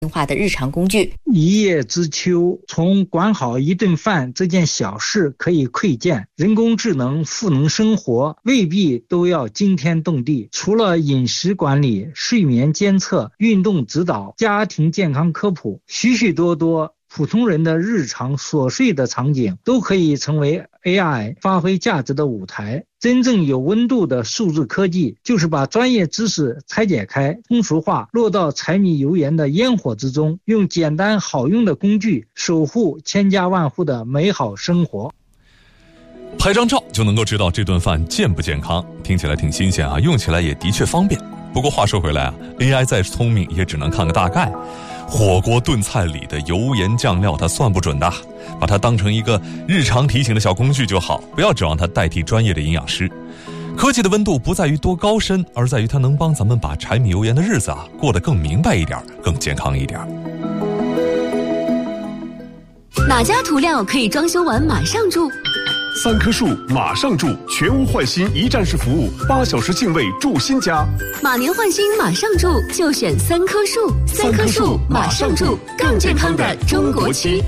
化的日常工具。 一叶知秋，从管好一顿饭这件小事可以窥见，人工智能赋能生活，未必都要惊天动地。除了饮食管理、睡眠监测、运动指导、家庭健康科普，许许多多普通人的日常琐碎的场景都可以成为 AI 发挥价值的舞台。真正有温度的数字科技，就是把专业知识拆解开、通俗化，落到柴米油盐的烟火之中，用简单好用的工具守护千家万户的美好生活。 拍张照就能够知道这顿饭健不健康，听起来挺新鲜啊，用起来也的确方便。不过话说回来啊 ，AI 再聪明也只能看个大概。火锅炖菜里的油盐酱料它算不准的，把它当成一个日常提醒的小工具就好，不要指望它代替专业的营养师。科技的温度不在于多高深，而在于它能帮咱们把柴米油盐的日子过得更明白一点，更健康一点。 哪家涂料可以装修完马上住 ？3棵树马上住，全屋换新一站式服务，8小时净位住新家。 马年换新马上住，就选3棵树。3棵树马上住，更健康的中国区。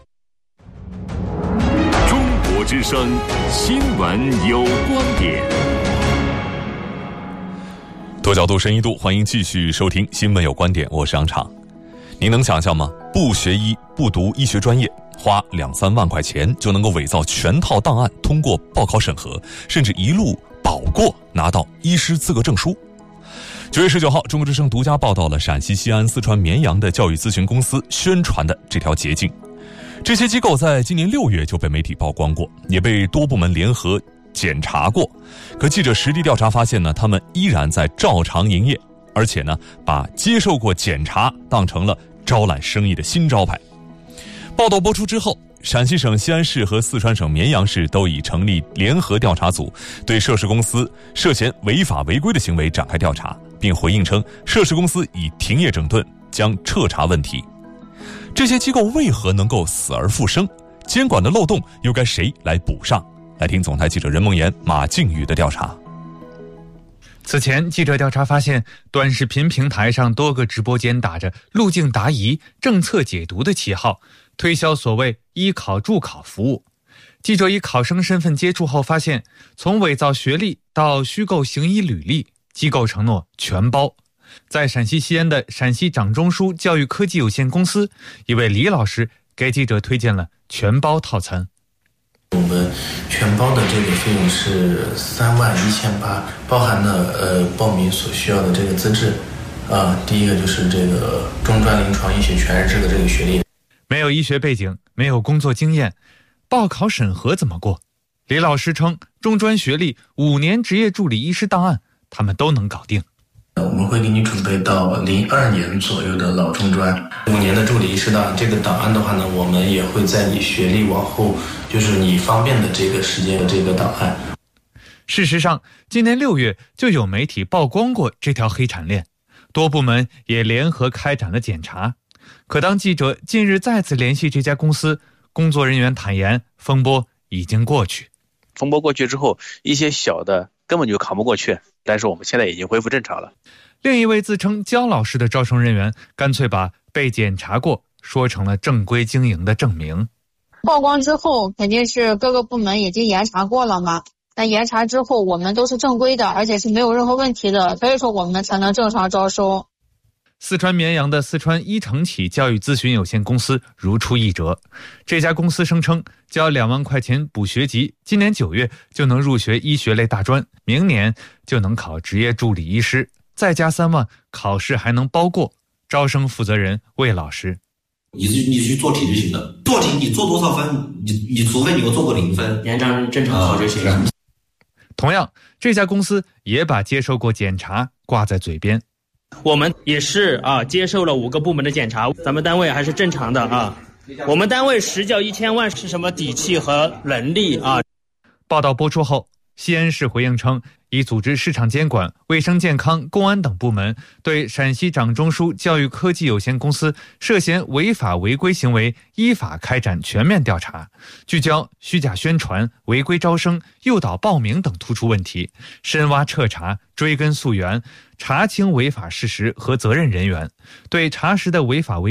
中国之声，新闻有观点。 多角度、深一度，欢迎继续收听《新闻有观点》，我是杨畅。您能想象吗？不学医、不读医学专业，花2-3万块钱就能够伪造全套档案，通过报考审核，甚至一路保过，拿到医师资格证书。9月19号，中国之声独家报道了陕西西安、四川绵阳的教育咨询公司宣传的这条捷径。这些机构在今年6月就被媒体曝光过，也被多部门联合检查过。可记者实地调查发现呢，他们依然在照常营业，而且呢，把接受过检查当成了招揽生意的新招牌。报道播出之后，陕西省西安市和四川省绵阳市都已成立联合调查组，对涉事公司涉嫌违法违规的行为展开调查，并回应称涉事公司已停业整顿，将彻查问题。这些机构为何能够死而复生？监管的漏洞又该谁来补上？来听总台记者任梦妍、马靖宇的调查。 此前，记者调查发现，短视频平台上多个直播间打着路径答疑、政策解读的旗号，推销所谓医考助考服务。记者以考生身份接触后发现，从伪造学历到虚构行医履历，机构承诺全包。在陕西西安的陕西掌中书教育科技有限公司，一位李老师给记者推荐了全包套餐。 我们全包的这个费用是31800，包含了报名所需要的这个资质。第一个就是这个中专临床医学全日制的这个学历。 没有医学背景，没有工作经验，报考审核怎么过？李老师称，中专学历、5年执业助理医师档案，他们都能搞定。 我们会给你准备到02年左右的老中专，5年的助理医师档案。这个档案的话呢，我们也会在你学历往后，就是你方便的这个时间的这个档案。 事实上，今年6月就有媒体曝光过这条黑产链，多部门也联合开展了检查。可当记者近日再次联系这家公司，工作人员坦言，风波已经过去。 风波过去之后，一些小的根本就扛不过去，但是我们现在已经恢复正常了。 另一位自称焦老师的招生人员干脆把被检查过说成了正规经营的证明。 曝光之后肯定是各个部门已经严查过了嘛，那严查之后我们都是正规的，而且是没有任何问题的，所以说我们才能正常招收。 四川绵阳的四川一城启教育咨询有限公司如出一辙，这家公司声称交2万块钱补学籍，今年9月就能入学医学类大专，明年就能考执业助理医师，再加3万，考试还能包过。招生负责人魏老师： 你去做题就行了，做题你做多少分，你除非你有做过0分，延长正常考就行了。 同样，这家公司也把接受过检查挂在嘴边。 我们也是接受了5个部门的检查，咱们单位还是正常的啊。我们单位实缴1000万是什么底气和能力啊？ 报道播出后，西安市回应称，已组织市场监管、卫生健康、公安等部门对陕西掌中书教育科技有限公司涉嫌违法违规行为依法开展全面调查，聚焦虚假宣传、违规招生、诱导报名等突出问题，深挖彻查，追根溯源，查清违法事实和责任人员，对查实的违法违